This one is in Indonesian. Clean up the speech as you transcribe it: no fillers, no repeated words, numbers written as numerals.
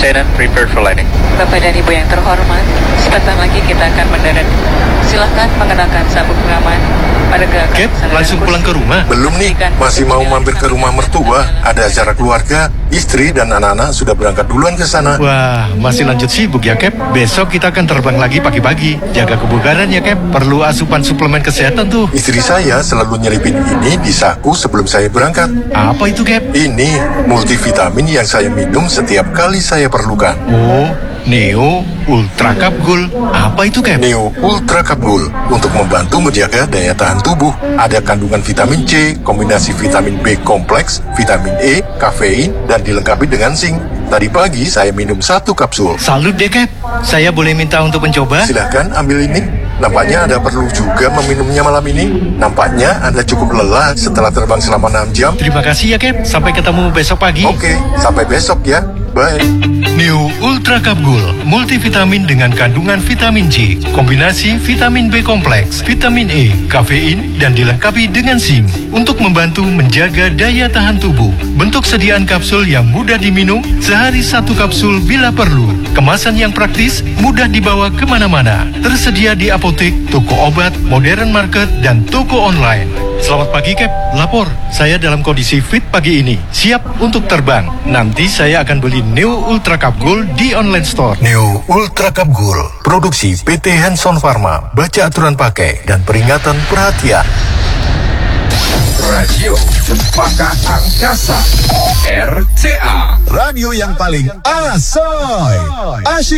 Lieutenant prepared for landing. Bapak dan Ibu yang terhormat, sebentar lagi kita akan mendarat. Silahkan mengenakan sabuk pengaman pada gerakan. Cap, langsung pulang ke rumah? Belum nih, masih mau mampir ke rumah mertua. Ada acara keluarga, istri dan anak-anak sudah berangkat duluan ke sana. Wah, masih lanjut sibuk ya, Cap. Besok kita akan terbang lagi pagi-pagi. Jaga kebugaran ya, Cap. Perlu asupan suplemen kesehatan tuh. Istri saya selalu nyelipin ini di saku sebelum saya berangkat. Apa itu, Cap? Ini multivitamin yang saya minum setiap kali saya perlukan. Oh, Neo Ultra Cup Gold. Apa itu, Cap? Neo Ultra Cup Gold untuk membantu menjaga daya tahan tubuh. Ada kandungan vitamin C, kombinasi vitamin B kompleks, vitamin E, kafein, dan dilengkapi dengan zinc. Tadi pagi saya minum 1 kapsul. Salut deh, Cap. Saya boleh minta untuk mencoba? Silahkan ambil ini. Nampaknya Anda perlu juga meminumnya malam ini. Nampaknya Anda cukup lelah setelah terbang selama 6 jam. Terima kasih ya, Cap. Sampai ketemu besok pagi. Oke, sampai besok ya. Bye. Neo Ultra Cup Gold, multivitamin dengan kandungan vitamin C, kombinasi vitamin B kompleks, vitamin E, kafein, dan dilengkapi dengan zinc untuk membantu menjaga daya tahan tubuh. Bentuk sediaan kapsul yang mudah diminum, sehari 1 kapsul bila perlu. Kemasan yang praktis, mudah dibawa kemana-mana. Tersedia di apotek, toko obat, modern market, dan toko online. Selamat pagi, Cap. Lapor, saya dalam kondisi fit pagi ini. Siap untuk terbang. Nanti saya akan beli Neo Ultra Cup Gold di online store. Neo Ultra Cup Gold, produksi PT Hanson Pharma. Baca aturan pakai dan peringatan perhatian. Radio Cempaka Angkasa, RCA. Radio yang paling asoy, asyik